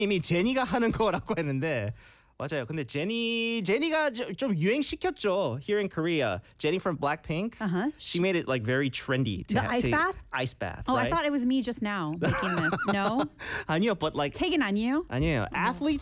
이미 제니가 하는 거라고 했는데 맞아요. 근데 제니가 좀 유행시켰죠 here in Korea. Jenny from Blackpink. She made it like very trendy. The ice bath? Ice bath. Oh, right? I thought it was me just now making this. No? 아니요, but like Taken on you? 아니에요. Athletes